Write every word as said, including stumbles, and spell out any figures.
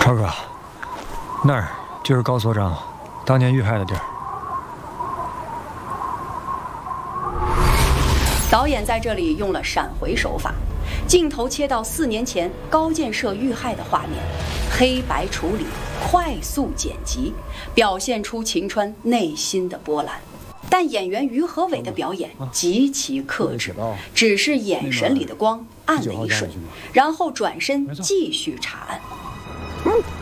超哥，那儿就是高所长当年遇害的地儿。 导演在这里用了闪回手法，镜头切到四年前高建设遇害的画面，黑白处理，快速剪辑，表现出秦川内心的波澜。但演员于和伟的表演极其克制，只是眼神里的光暗了一瞬，然后转身继续查案。